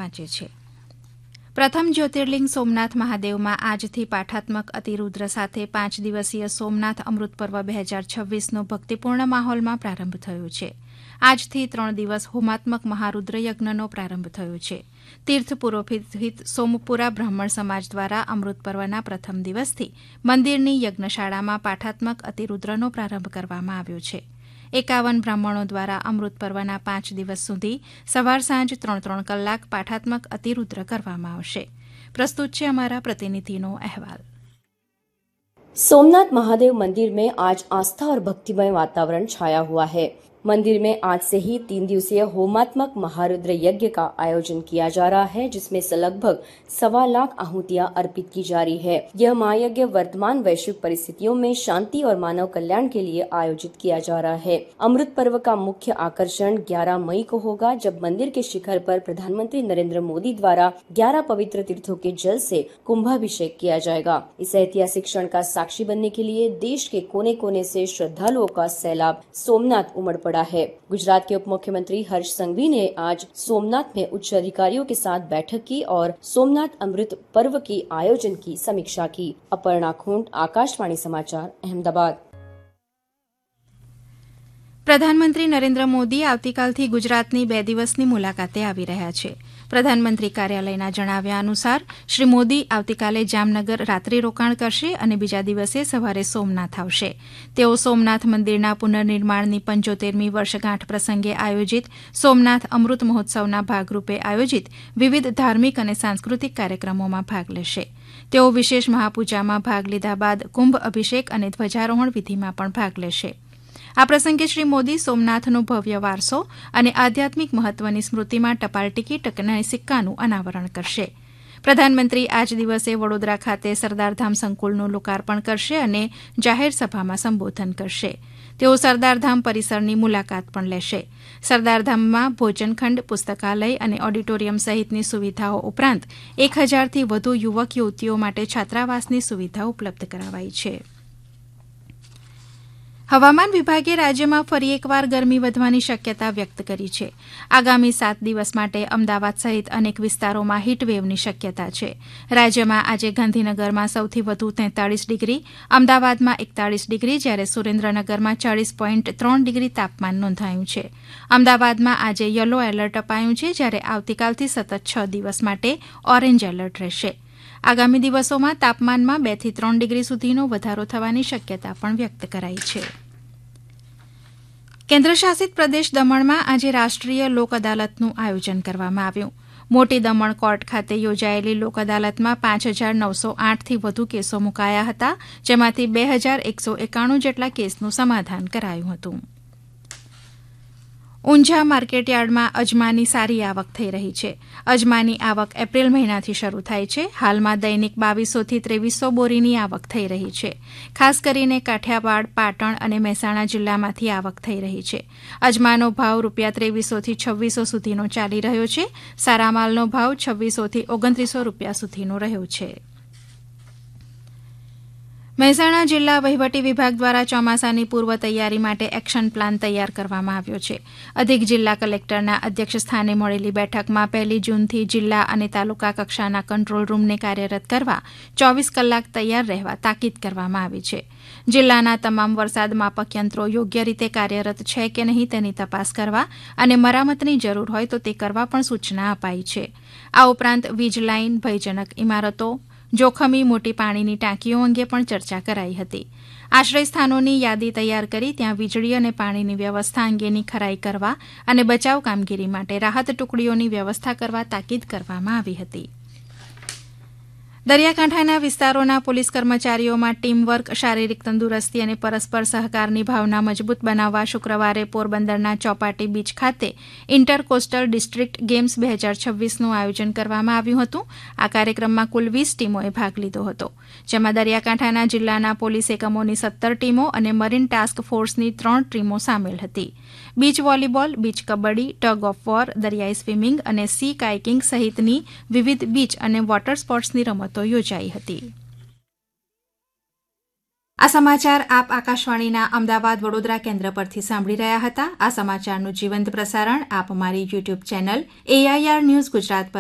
વાંચે છે. પ્રથમ જ્યોતિર્લિંગ સોમનાથ મહાદેવમાં આજથી પાઠાત્મક અતિરુદ્ર સાથે 5 દિવસીય સોમનાથ અમૃત પર્વ 2026નો ભક્તિપૂર્ણ માહોલમાં પ્રારંભ થયો છે. આજથી 3 દિવસ હોમાત્મક મહારુદ્ર યજ્ઞનો પ્રારંભ થયો છે. તીર્થ પુરોહિત સોમપુરા બ્રાહ્મણ સમાજ દ્વારા અમૃત પર્વના પ્રથમ દિવસથી મંદિરની યજ્ઞશાળામાં પાઠાત્મક અતિરુદ્રનો પ્રારંભ કરવામાં આવ્યો છે. 51 બ્રાહ્મણો દ્વારા અમૃત પર્વના 5 દિવસ સુધી સવાર સાંજ 3-3 કલાક પાઠાત્મક અતિરુદ્ર કરવામાં આવશે. પ્રસ્તુત છે અમારા પ્રતિનિધિનો અહેવાલ. सोमनाथ महादेव मंदिर में आज आस्था और भक्तिमय वातावरण छाया हुआ है. मंदिर में आज से ही 3 दिवसीय होमात्मक महारुद्र यज्ञ का आयोजन किया जा रहा है, जिसमें से लगभग 1.25 लाख आहुतियां अर्पित की जा रही है. यह महायज्ञ वर्तमान वैश्विक परिस्थितियों में शांति और मानव कल्याण के लिए आयोजित किया जा रहा है. अमृत पर्व का मुख्य आकर्षण 11 मई को होगा, जब मंदिर के शिखर पर प्रधानमंत्री नरेंद्र मोदी द्वारा 11 पवित्र तीर्थों के जल से कुंभाभिषेक किया जाएगा. इस ऐतिहासिक क्षण का साक्षी बनने के लिए देश के कोने कोने से श्रद्धालुओं का सैलाब सोमनाथ उमड़ पड़ा है. गुजरात के उप मुख्यमंत्री हर्ष संघवी ने आज सोमनाथ में उच्च अधिकारियों के साथ बैठक की और सोमनाथ अमृत पर्व के आयोजन की समीक्षा की. अपर्णा खूंट, आकाशवाणी समाचार, अहमदाबाद. પ્રધાનમંત્રી નરેન્દ્ર મોદી આવતીકાલથી ગુજરાતની 2 દિવસની મુલાકાતે આવી રહ્યા છે. પ્રધાનમંત્રી કાર્યાલયના જણાવ્યા અનુસાર શ્રી મોદી આવતીકાલે જામનગર રાત્રિ રોકાણ કરશે અને બીજા દિવસે સવારે સોમનાથ આવશે. તેઓ સોમનાથ મંદિરના પુનર્નિર્માણની 75મી વર્ષગાંઠ પ્રસંગે આયોજિત સોમનાથ અમૃત મહોત્સવના ભાગરૂપે આયોજિત વિવિધ ધાર્મિક અને સાંસ્કૃતિક કાર્યક્રમોમાં ભાગ લેશે. તેઓ વિશેષ મહાપૂજામાં ભાગ લીધા બાદ કુંભ અભિષેક અને ધ્વજારોહણ વિધિમાં પણ ભાગ લેશે. આ પ્રસંગે શ્રી મોદી સોમનાથનો ભવ્ય વારસો અને આધ્યાત્મિક મહત્વની સ્મૃતિમાં ટપાલ ટિકિટ અને સિક્કાનું અનાવરણ કરશે. પ્રધાનમંત્રી આ જ દિવસે વડોદરા ખાતે સરદારધામ સંકુલનું લોકાર્પણ કરશે અને જાહેર સભામાં સંબોધન કરશે. તેઓ સરદારધામ પરિસરની મુલાકાત પણ લેશે. સરદારધામમાં ભોજનખંડ, પુસ્તકાલય અને ઓડિટોરિયમ સહિતની સુવિધાઓ ઉપરાંત 1000થી વધુ યુવક યુવતીઓ માટે છાત્રાવાસની સુવિધા ઉપલબ્ધ કરાવાઈ છે. હવામાન વિભાગે રાજ્યમાં ફરી એકવાર ગરમી વધવાની શક્યતા વ્યક્ત કરી છે. આગામી 7 દિવસ માટે અમદાવાદ સહિત અનેક વિસ્તારોમાં હીટવેવની શક્યતા છે. રાજ્યમાં આજે ગાંધીનગરમાં સૌથી વધુ 43 ડિગ્રી, અમદાવાદમાં 41 ડિગ્રી, જ્યારે સુરેન્દ્રનગરમાં 40.3 ડિગ્રી તાપમાન નોંધાયું છે. અમદાવાદમાં આજે યલો એલર્ટ અપાયું છે, જ્યારે આવતીકાલથી સતત 6 દિવસ માટે ઓરેન્જ એલર્ટ રહેશે. આગામી દિવસોમાં તાપમાનમાં 2 થી 3 ડિગ્રી સુધીનો વધારો થવાની શક્યતા પણ વ્યક્ત કરાઈ છે. કેન્દ્રશાસિત પ્રદેશ દમણમાં આજે રાષ્ટ્રીય લોક અદાલતનું આયોજન કરવામાં આવ્યું. મોટી દમણ કોર્ટ ખાતે યોજાયેલી લોક અદાલતમાં 5908થી વધુ કેસો મુકાયા હતા, જેમાંથી 2191 જેટલા કેસનું સમાધાન કરાયું હતું. ઊંઝા માર્કેટયાર્ડમાં અજમાની સારી આવક થઈ રહી છે. અજમાની આવક એપ્રિલ મહિનાથી શરૂ થાય છે. હાલમાં દૈનિક 2200 થી 2300 બોરીની આવક થઈ રહી છે. ખાસ કરીને કાઠિયાવાડ, પાટણ અને મહેસાણા જિલ્લામાંથી આવક થઈ રહી છે. અજમાનો ભાવ ₹2300 થી 2600 સુધીનો ચાલી રહ્યો છે. સારા માલનો ભાવ 2600 થી 2900 રૂપિયા સુધીનો રહ્યો છે. મહેસાણા જિલ્લા વહીવટી વિભાગ દ્વારા ચોમાસાની પૂર્વ તૈયારી માટે એક્શન પ્લાન તૈયાર કરવામાં આવ્યો છે. અધિક જિલ્લા કલેક્ટરના અધ્યક્ષ સ્થાને મળેલી બેઠકમાં 1 જૂનથી જિલ્લા અને તાલુકા કક્ષાના કંટ્રોલ રૂમને કાર્યરત કરવા 24 કલાક તૈયાર રહેવા તાકીદ કરવામાં આવી છે. જિલ્લાના તમામ વરસાદ માપક યંત્રો યોગ્ય રીતે કાર્યરત છે કે નહીં તેની તપાસ કરવા અને મરામતની જરૂર હોય તો તે કરવા પણ સૂચના અપાઈ છે. આ ઉપરાંત વીજ લાઇન, ભયજનક ઇમારતો, જોખમી મોટી પાણીની ટાંકીઓ અંગે પણ ચર્ચા કરાઈ હતી. આશ્રય સ્થાનોની યાદી તૈયાર કરી ત્યાં વીજળી અને પાણીની વ્યવસ્થા અંગેની ખરાઈ કરવા અને બચાવ કામગીરી માટે રાહત ટુકડીઓની વ્યવસ્થા કરવા તાકીદ કરવામાં આવી હતી. દરિયાકાંઠાના વિસ્તારોના પોલીસ કર્મચારીઓમાં ટીમવર્ક, શારીરિક તંદુરસ્તી અને પરસ્પર સહકારની ભાવના મજબૂત બનાવવા શુક્રવારે પોરબંદરના ચોપાટી બીચ ખાતે ઇન્ટર કોસ્ટલ ડિસ્ટ્રિક્ટ ગેમ્સ 2026નું આયોજન કરવામાં આવ્યું હતું. આ કાર્યક્રમમાં કુલ 20 ટીમોએ ભાગ લીધો હતો, જેમાં દરિયાકાંઠાના જિલ્લાના પોલીસ એકમોની 17 ટીમો અને મરીન ટાસ્ક ફોર્સની 3 ટીમો સામેલ હતી. Beach volleyball, beach kabaddi, tug of war, દરિયાઈ સ્વિમિંગ અને સી કાયકિંગ સહિતની વિવિધ બીચ અને વોટર સ્પોર્ટ્સની રમતો યોજાઈ હતી. આ સમાચાર આપ આકાશવાણીના અમદાવાદ વડોદરા કેન્દ્ર પરથી સાંભળી રહ્યા હતા. આ સમાચારનું જીવંત પ્રસારણ આપ અમારી YouTube channel AIR news Gujarat પર